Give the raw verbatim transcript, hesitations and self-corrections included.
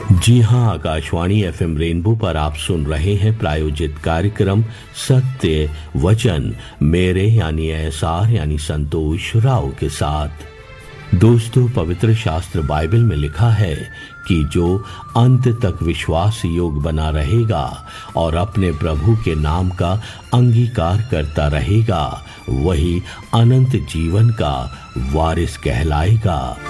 जी हाँ, Akashvani FM rainbow पर आप सुन रहे हैं प्रायोजित कार्यक्रम सत्य वचन मेरे यानी एसआर यानी संतोष राव के साथ। दोस्तों, पवित्र शास्त्र बाइबल में लिखा है कि जो अंत तक विश्वास योग बना रहेगा और अपने प्रभु के नाम का अंगीकार करता रहेगा, वही अनंत जीवन का वारिस कहलाएगा।